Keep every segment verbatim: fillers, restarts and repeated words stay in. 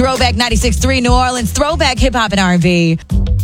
Throwback ninety-six point three New Orleans, throwback hip hop and R and B.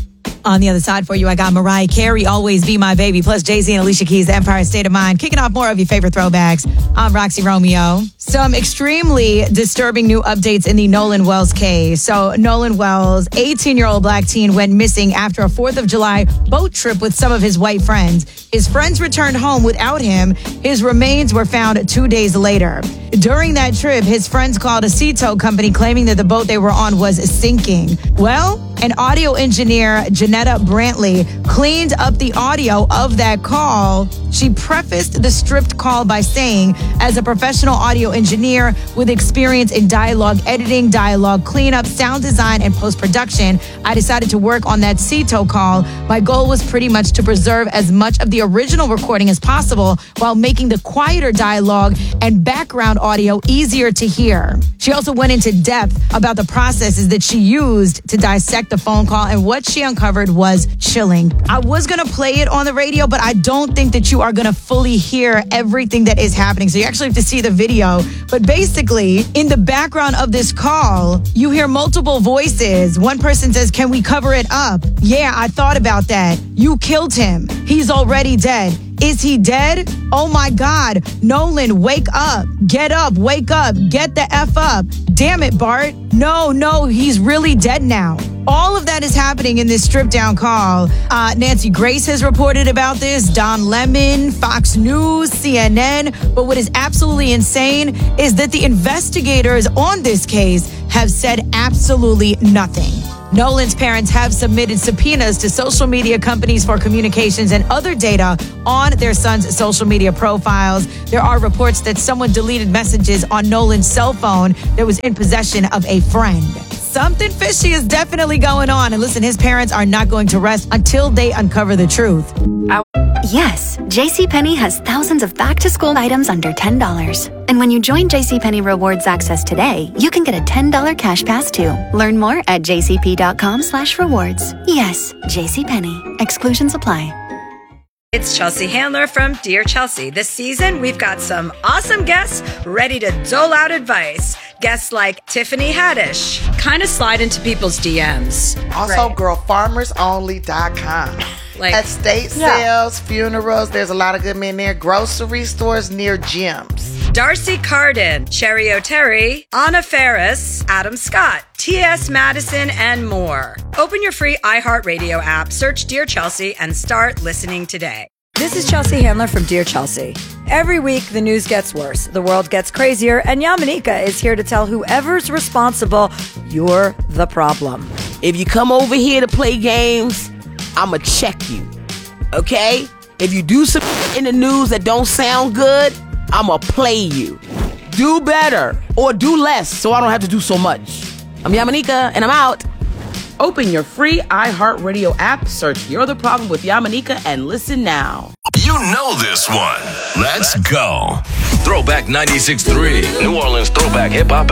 On the other side for you, I got Mariah Carey, Always Be My Baby, plus Jay-Z and Alicia Keys, The Empire State of Mind. Kicking off more of your favorite throwbacks. I'm Roxy Romeo. Some extremely disturbing new updates in the Nolan Wells case. So Nolan Wells, eighteen-year-old black teen, went missing after a fourth of July boat trip with some of his white friends. His friends returned home without him. His remains were found two days later. During that trip, his friends called a sea tow company claiming that the boat they were on was sinking. Well, an audio engineer, Janetta Brantley, cleaned up the audio of that call. She prefaced the stripped call by saying, as a professional audio engineer with experience in dialogue editing, dialogue cleanup, sound design, and post-production, I decided to work on that sea tow call. My goal was pretty much to preserve as much of the original recording as possible while making the quieter dialogue and background audio easier to hear. She also went into depth about the processes that she used to dissect the phone call, and what she uncovered was chilling. I was going to play it on the radio, but I don't think that you are going to fully hear everything that is happening. So you actually have to see the video. But basically, in the background of this call, you hear multiple voices. One person says, "Can we cover it up?" "Yeah, I thought about that. You killed him. He's already dead." "Is he dead? Oh my God. Nolan, wake up. Get up, wake up. Get the F up. Damn it, Bart. No, no, he's really dead now." All of that is happening in this stripped down call. Uh, Nancy Grace has reported about this, Don Lemon, Fox News, C N N. But what is absolutely insane is that the investigators on this case have said absolutely nothing. Nolan's parents have submitted subpoenas to social media companies for communications and other data on their son's social media profiles. There are reports that someone deleted messages on Nolan's cell phone that was in possession of a friend. Something fishy is definitely going on. And listen, his parents are not going to rest until they uncover the truth. Yes, JCPenney has thousands of back-to-school items under ten dollars. And when you join JCPenney Rewards Access today, you can get a ten dollars cash pass too. Learn more at jcp.com slash rewards. Yes, JCPenney. Exclusions apply. It's Chelsea Handler from Dear Chelsea. This season, we've got some awesome guests ready to dole out advice. Guests like Tiffany Haddish kind of slide into people's D Ms. Also, right. girl farmers only dot com. Like, estate yeah. sales, funerals, there's a lot of good men there. Grocery stores near gyms. Darcy Carden, Cherry O'Terry, Anna Ferris, Adam Scott, T S Madison, and more. Open your free iHeartRadio app, search Dear Chelsea, and start listening today. This is Chelsea Handler from Dear Chelsea. Every week, the news gets worse, the world gets crazier, and Yamanika is here to tell whoever's responsible, you're the problem. If you come over here to play games, I'ma check you, okay? If you do some in the news that don't sound good, I'ma play you. Do better or do less so I don't have to do so much. I'm Yamanika and I'm out. Open your free iHeartRadio app, search You're the Problem with Yamanika, and listen now. You know this one. Let's go. Throwback ninety-six point three, New Orleans throwback hip hop